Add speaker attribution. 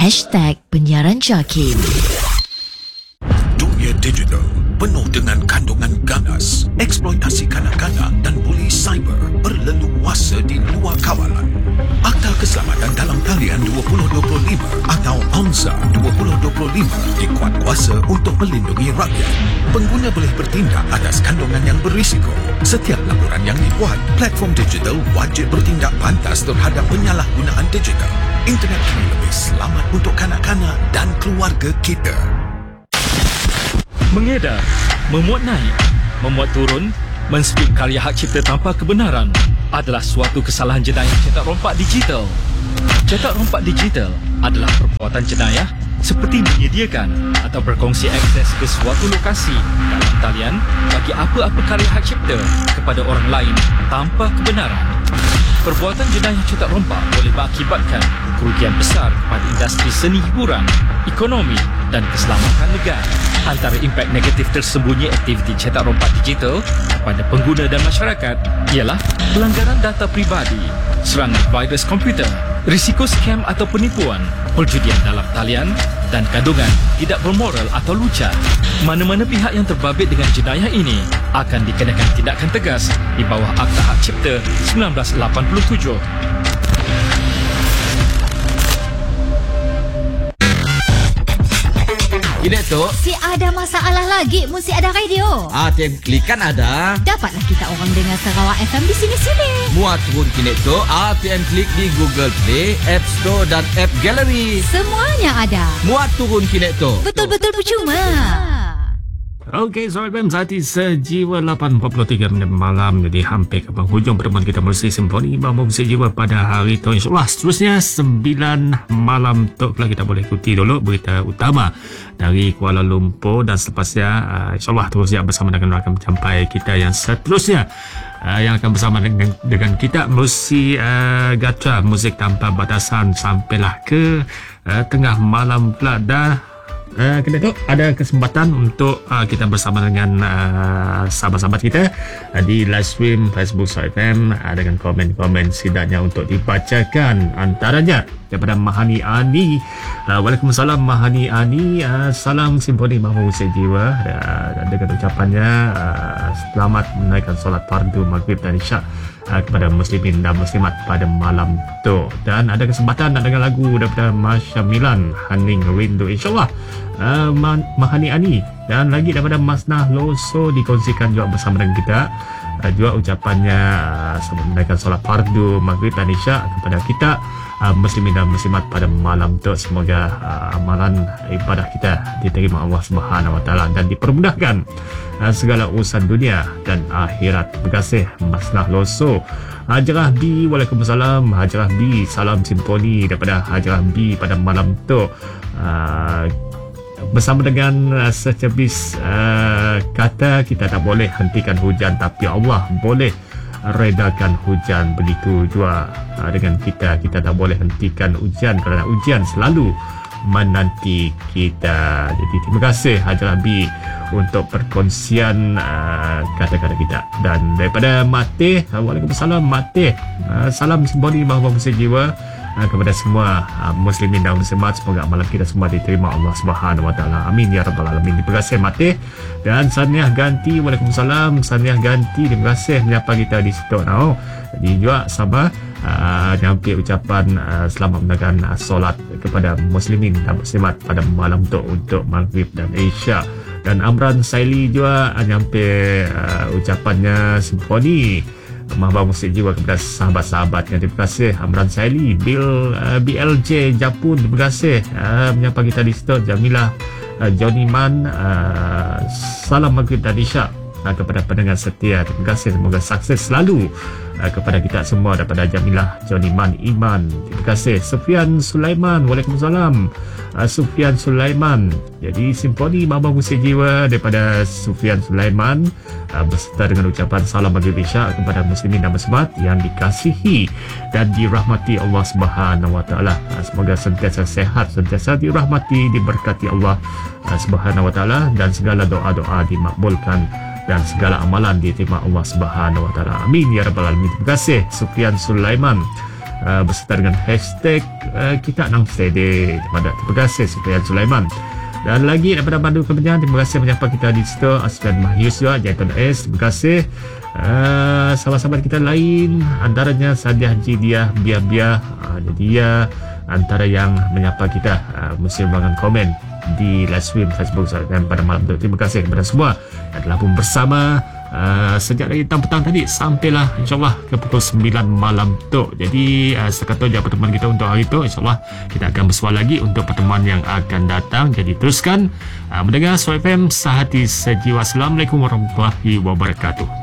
Speaker 1: #penyiaran Jakim.
Speaker 2: Dunia digital penuh dengan kandungan ganas, eksploitasi kanak-kanak dan buli cyber berleluasa di luar kawalan. Akta Keselamatan Dalam Talian 2025 atau AMSA 2025 dikuat kuasa untuk melindungi rakyat. Pengguna boleh bertindak atas kandungan yang berisiko. Setiap laporan yang dibuat, platform digital wajib bertindak pantas terhadap penyalahgunaan digital. Internet kini lebih selamat untuk kanak-kanak dan keluarga kita.
Speaker 3: Mengedar, memuat naik, memuat turun, menspeed karya hak cipta tanpa kebenaran adalah suatu kesalahan jenayah cetak rompak digital. Cetak rompak digital adalah perbuatan jenayah seperti menyediakan atau berkongsi akses ke suatu lokasi dalam talian bagi apa-apa karya hak cipta kepada orang lain tanpa kebenaran. Perbuatan jenayah cetak rompak boleh mengakibatkan kerugian besar kepada industri seni hiburan, ekonomi dan keselamatan negara. Antara impak negatif tersembunyi aktiviti cetak rompak digital kepada pengguna dan masyarakat ialah pelanggaran data pribadi, serangan virus komputer, risiko skam atau penipuan, perjudian dalam talian dan kandungan tidak bermoral atau lucah. Mana-mana pihak yang terbabit dengan jenayah ini akan dikenakan tindakan tegas di bawah Akta Hak Cipta 1987.
Speaker 4: Gini tu,
Speaker 5: Si ada masalah lagi, mesti ada radio.
Speaker 4: ATM Klik kan ada.
Speaker 5: Dapatlah kita orang dengar Sarawak FM di sini-sini.
Speaker 4: Muat turun kini tu, ATM Klik di Google Play, App Store dan App Gallery.
Speaker 5: Semuanya ada.
Speaker 4: Muat turun kini tu.
Speaker 5: Betul-betul percuma.
Speaker 6: Okey, Sahabat FM, saat ini sejiwa 8.43 minit malam. Jadi hampir ke penghujung pertemuan kita bersih Simfoni Bambu Sejiwa pada hari itu. InsyaAllah seterusnya 9 malam tu pula kita boleh ikuti dulu berita utama dari Kuala Lumpur. Dan selepasnya InsyaAllah terus bersama dengan rakan sampai kita yang seterusnya yang akan bersama dengan kita Musi Gatra, muzik tanpa batasan, sampailah ke tengah malam pula. Dah kita tu ada kesempatan untuk kita bersama dengan sahabat-sahabat kita di live stream Facebook FM dengan komen-komen sidaknya untuk dibacakan. Antaranya daripada Mahani Ani. Waalaikumsalam Mahani Ani. Salam Simfoni Mahmud Sejiwa. Dengan ucapannya selamat menaikkan solat fardu maghrib dan isyak kepada muslimin dan muslimat pada malam tu. Dan ada kesempatan nak dengar lagu daripada Masyamilan, Haning Rindu, insyaAllah. Mahani Ani. Dan lagi daripada Masnah Loso dikongsikan juga bersama dengan kita juga ucapannya selamat menaikkan solat fardu maghrib dan isyak kepada kita muslimin dan muslimat pada malam tu. Semoga amalan ibadah kita diterima Allah Subhanahu Wa Taala dan dipermudahkan segala urusan dunia dan akhirat. Terima kasih Masnah Loso. Hajarah B, Waalaikumsalam Hajarah B. Salam Simfoni daripada Hajarah B pada malam tu. Bersama dengan secebis kata, kita tak boleh hentikan hujan tapi Allah boleh redakan hujan. Begitu juga dengan kita tak boleh hentikan hujan kerana hujan selalu menanti kita. Jadi terima kasih Hajarah B untuk perkongsian kata-kata kita. Dan daripada Mateh, Waalaikumsalam Mateh, salam Simfoni Bambu Sejiwa kepada semua muslimin dan muslimat. Semoga amalan kita semua diterima Allah Subhanahu Wa Taala. Amin ya rabbal alamin. Terima kasih Mateh. Dan Saniah Ganti, Waalaikumsalam Saniah Ganti, terima kasih menyapa kita di situ. Jadi juga sama nyampe ucapan selamat menunaikan solat kepada muslimin dan muslimat pada malam tu untuk maghrib dan isyak. Dan Amran Saili juga nyampe ucapannya Simfoni Mahbub Musik Jiwa kepada sahabat-sahabatnya. Terima kasih Amran Saili. BLJ Japun, terima kasih menyapa kita di situ. Jamilah Johnny Man, salam maghrib dan isyak kepada pendengar setia. Terima kasih, semoga sukses selalu kepada kita semua daripada Jamilah Johnny Man Iman. Terima kasih Sufian Sulaiman. Waalaikumsalam Sufian Sulaiman. Jadi Simfoni Mama Musik Jiwa daripada Sufian Sulaiman beserta dengan ucapan salam maghrib isyak kepada muslimin dan muslimat yang dikasihi dan dirahmati Allah Subhanahu Wa Taala. Semoga sentiasa sehat, sentiasa dirahmati, diberkati Allah Subhanahu Wa Taala dan segala doa-doa dimakbulkan dan segala amalan diterima Allah Subhanahu Wa Taala. Amin ya rabbal alamin. Terima kasih Sufian Sulaiman. beserta dengan hashtag kita nang sede. Terima kasih Sufian Sulaiman. Dan lagi daripada Bandu Kemenyan, terima kasih menyapa kita di situ Aslan Mahyus juga, Jaiton S, terima kasih. Sahabat-sahabat kita lain, antaranya Sadiah Jidiah, Biar-Biar, dia antara yang menyapa kita, mesti memberikan komen di live stream Facebook dan pada malam itu. Terima kasih kepada semua yang telah pun bersama sejak dari petang tadi sampailah insyaAllah ke pukul 9 malam tu. Jadi setakat tu je pertemuan kita untuk hari tu. InsyaAllah kita akan bersua lagi untuk pertemuan yang akan datang. Jadi teruskan mendengar Suara FM Sehati Sejiwa. Assalamualaikum warahmatullahi wabarakatuh.